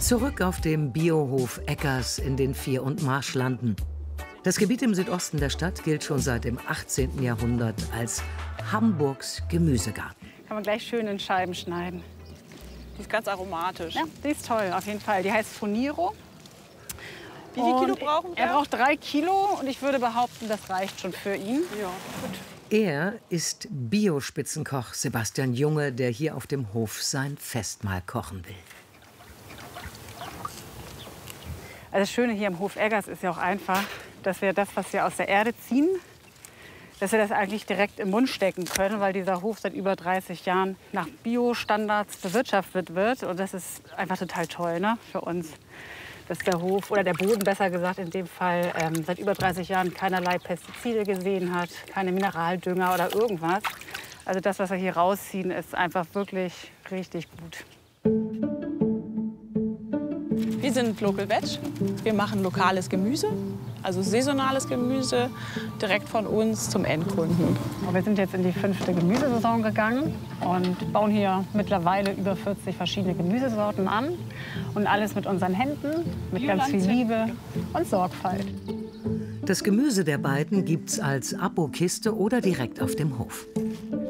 Zurück auf dem Biohof Eckers in den Vier- und Marschlanden. Das Gebiet im Südosten der Stadt gilt schon seit dem 18. Jahrhundert als Hamburgs Gemüsegarten. Kann man gleich schön in Scheiben schneiden. Die ist ganz aromatisch. Ja, die ist toll, auf jeden Fall. Die heißt Foniro. Wie viel Kilo brauchen wir? Er braucht 3 Kilo und ich würde behaupten, das reicht schon für ihn. Ja, gut. Er ist Biospitzenkoch Sebastian Junge, der hier auf dem Hof sein Festmahl kochen will. Also das Schöne hier im Hof Eggers ist ja auch einfach, dass wir das, was wir aus der Erde ziehen, dass wir das eigentlich direkt im Mund stecken können, weil dieser Hof seit über 30 Jahren nach Biostandards bewirtschaftet wird. Und das ist einfach total toll, ne, für uns, dass der Hof, oder der Boden besser gesagt in dem Fall, seit über 30 Jahren keinerlei Pestizide gesehen hat, keine Mineraldünger oder irgendwas. Also das, was wir hier rausziehen, ist einfach wirklich richtig gut. Wir sind Local Veg. Wir machen lokales Gemüse, also saisonales Gemüse, direkt von uns zum Endkunden. Wir sind jetzt in die 5. Gemüsesaison gegangen und bauen hier mittlerweile über 40 verschiedene Gemüsesorten an. Und alles mit unseren Händen, mit ganz viel Liebe und Sorgfalt. Das Gemüse der beiden gibt's als Abokiste oder direkt auf dem Hof.